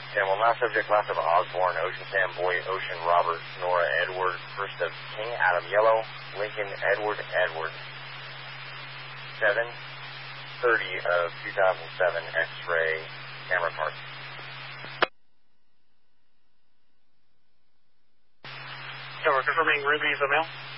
10, well, last subject, last of Osborne, Ocean Sam, Boy, Ocean, Robert, Nora, Edward, first of King, Adam, Yellow, Lincoln, Edward, 7:30 of 2007, X-ray, camera park. So we're confirming Ruby is a male.